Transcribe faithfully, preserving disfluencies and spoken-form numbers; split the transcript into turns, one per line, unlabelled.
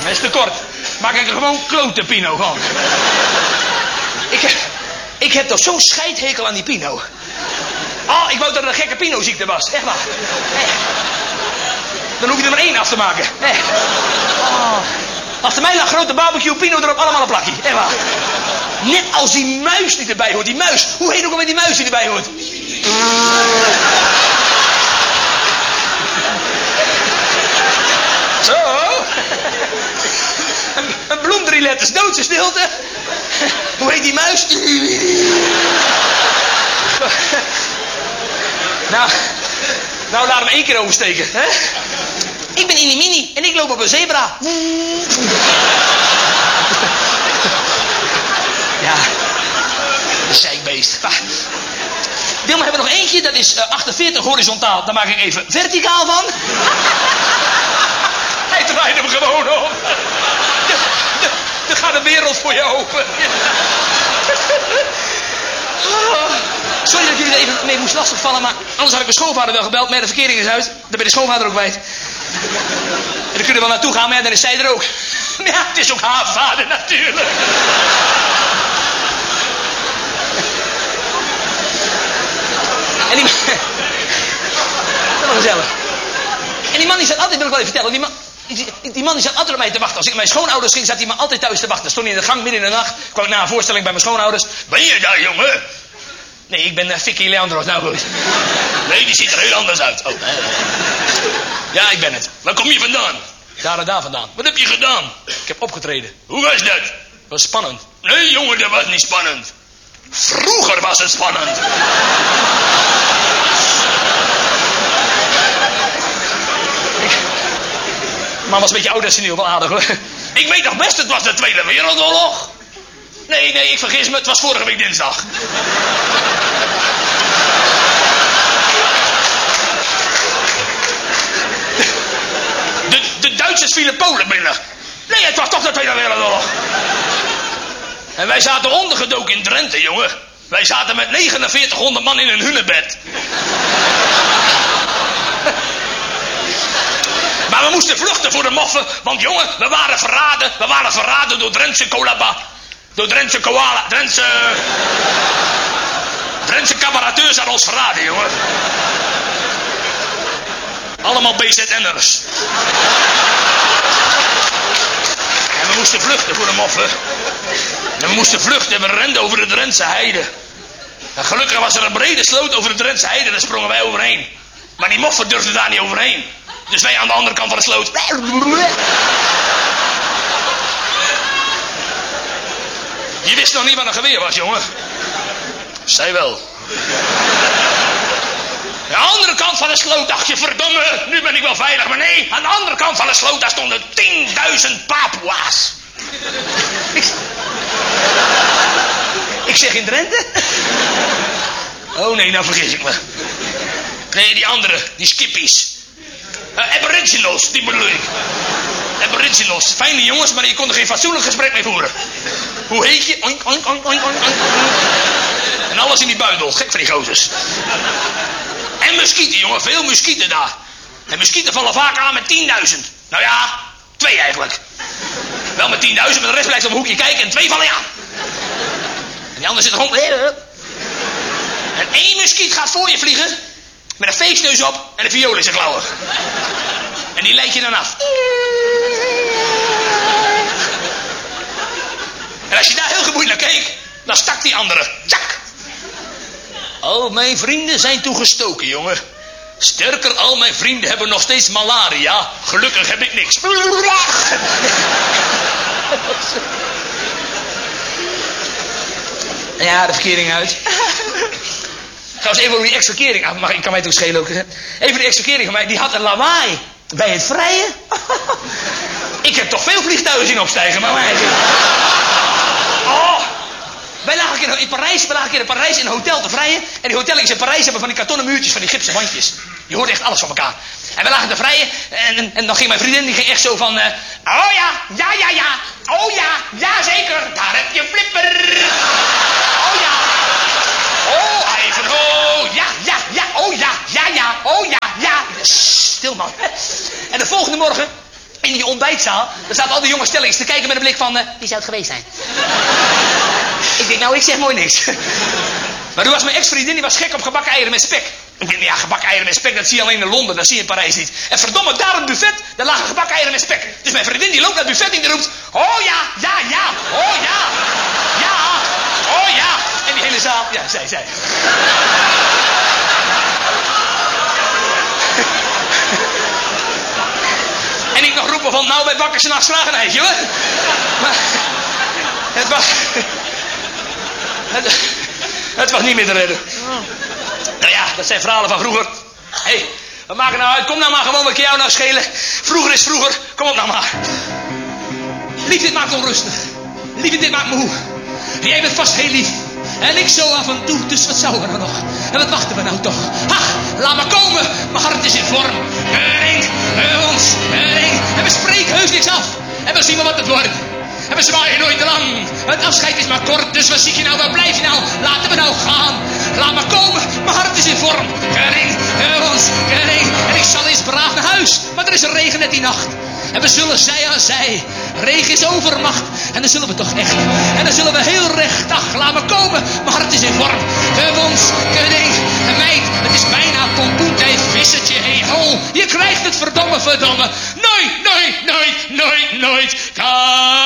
Dat is te kort. Maak ik er gewoon klote Pino van. ik, heb, ik heb toch zo'n scheidhekel aan die Pino. Oh, ik wou dat er een gekke Pino-ziekte was. Echt waar. Echt. Dan hoef je er maar één af te maken. Echt. Oh. Als er mij een grote barbecue, Pino erop, allemaal een plakje. Echt waar. Net als die muis die erbij hoort. Die muis. Hoe heet ook alweer die muis die erbij hoort? Zo. Een, een bloem drie letters. Doodse stilte. Hoe heet die muis? nou, nou laat hem één keer oversteken. Hè? Ik ben Inni Mini en ik loop op een zebra. ja, een zeikbeest. Dilma, hebben we nog eentje, dat is uh, achtenveertig horizontaal. Daar maak ik even verticaal van. Hij draait hem gewoon om. Dan gaat de wereld voor je open. Sorry dat jullie er even mee moest lastigvallen, maar anders had ik mijn schoonvader wel gebeld. Maar de verkering is uit. Dan ben de schoonvader ook kwijt. En dan kunnen we wel naartoe gaan, maar dan is zij er ook. Ja, het is ook haar vader natuurlijk. En die man... Dat was gezellig. En die man die zat altijd, wil ik wel even vertellen, die man... Die, die man die zat altijd op mij te wachten. Als ik naar mijn schoonouders ging, zat die man altijd thuis te wachten. Stond hij in de gang midden in de nacht. Kwam ik na een voorstelling bij mijn schoonouders. Ben je daar, jongen? Nee, ik ben uh, Vicky Leandros. Nou goed. Nee, die ziet er heel anders uit. Oh, nee. Ja, ik ben het. Waar kom je vandaan? Daar en daar vandaan. Wat heb je gedaan? Ik heb opgetreden. Hoe was dat? Dat was spannend. Nee, jongen, dat was niet spannend. Vroeger was het spannend. Maar was een beetje oud en seniel, wel aardig hoor. Ik weet nog best, het was de Tweede Wereldoorlog. Nee, nee, ik vergis me, het was vorige week dinsdag. De, de Duitsers vielen Polen binnen. Nee, het was toch de Tweede Wereldoorlog. En wij zaten ondergedoken in Drenthe, jongen. Wij zaten met negenenveertighonderd man in een hunebed. Maar we moesten vluchten voor de moffen, want jongen, we waren verraden. We waren verraden door Drentse Colaba. Door Drentse Koala. Drentse... Drentse cabareteurs hadden ons verraden, jongen. Allemaal B Z N'ers. En we moesten vluchten voor de moffen. En we moesten vluchten en we renden over de Drentse heide. En gelukkig was er een brede sloot over de Drentse heide en daar sprongen wij overheen. Maar die moffen durfden daar niet overheen. Dus wij aan de andere kant van de sloot. Je wist nog niet wat een geweer was, jongen. Zij wel. Aan de andere kant van de sloot dacht je, verdomme, nu ben ik wel veilig. Maar nee, aan de andere kant van de sloot, daar stonden tienduizend Papua's. ik, ik zeg in Drenthe? Oh nee, nou vergis ik me. Nee, die andere, die skippies. Uh, aboriginals, die bedoel ik. Aboriginals, fijne jongens, maar je kon er geen fatsoenlijk gesprek mee voeren. Hoe heet je? Oink, oink, oink, oink, oink, oink. En alles in die buidel, gek van die gozers. En muskieten, jongen, veel muskieten daar. En muskieten vallen vaak aan met tienduizend. Nou ja, twee eigenlijk. Wel met tienduizend, maar de rest blijft op een hoekje kijken en twee vallen aan. En die andere zit gewoon... En één muskiet gaat voor je vliegen... Met een feestneus op en een viool in zijn klauwen. En die leid je dan af. En als je daar heel geboeid naar keek, dan stak die andere. Tjak! Al mijn vrienden zijn toegestoken, jongen. Sterker, al mijn vrienden hebben nog steeds malaria. Gelukkig heb ik niks. Ja, de verkering uit. Trouwens, even over die ex-verkering. Ah, mag, ik kan mij toch schelen ook. Hè? Even die ex-verkering van mij. Die had een lawaai bij het vrije. Ik heb toch veel vliegtuigen zien opstijgen. Maar wij... Oh. Wij lagen in, in Parijs. Wij lagen in Parijs in een hotel te vrijen. En die hotels in Parijs hebben van die kartonnen muurtjes. Van die gipsen wandjes. Je hoort echt alles van elkaar. En wij lagen te vrijen. En, en, en dan ging mijn vriendin. Die ging echt zo van... Uh, oh ja, ja, ja, ja. Oh ja, ja zeker. Daar heb je flipper. Oh ja. Oh, Ivanhoe, ja, ja, ja, oh ja, ja, ja, oh ja, ja. Stil man. En de volgende morgen In die ontbijtzaal, daar zaten al die jonge stelletjes te kijken met een blik van... Uh, wie zou het geweest zijn? Ik denk, nou, ik zeg mooi niks. Maar toen was mijn ex-vriendin, die was gek op gebakken eieren met spek. Ik denk, ja, gebakken eieren met spek, dat zie je alleen in Londen, dat zie je in Parijs niet. En verdomme, daar op het buffet, daar lagen gebakken eieren met spek. Dus mijn vriendin, die loopt naar het buffet en die roept... Oh ja, ja, ja, oh ja, ja, oh ja. En die hele zaal, ja, zij, zij. En ik nog roepen van, nou, bij bakkers en graag een eitje, hoor. Maar het was... Het, het was niet meer te redden. Nou ja, dat zijn verhalen van vroeger. Hé, hey, wat maakt het nou uit? Kom nou maar gewoon, wat kan jou nou schelen? Vroeger is vroeger, kom op nou maar. Lief, dit maakt onrustig. Lief, dit maakt moe. Jij bent vast heel lief. En ik zo af en toe, dus wat zouden we nou nog? En wat wachten we nou toch? Ach, laat maar komen, mijn hart is in vorm. Henk, ons, Henk. En we spreken heus niks af. En we zien wel wat het wordt. En we zwaaien nooit te lang. Het afscheid is maar kort, dus wat zie je nou, waar blijf je nou? Laten we nou gaan. Laat maar komen, mijn hart is in vorm. Henk, ons, Henk. En ik zal eens braaf naar huis, want er is een regen net die nacht. En we zullen zij aan zij. Regen is overmacht. En dan zullen we toch echt. En dan zullen we heel recht. Ach, laat me komen. Mijn hart is in vorm. Wons, kudding, meid. Het is bijna pompoentijd. Vissertje, hey ho. Je krijgt het verdomme, verdomme. Nooit, nooit, nooit, nooit, nooit. Kan.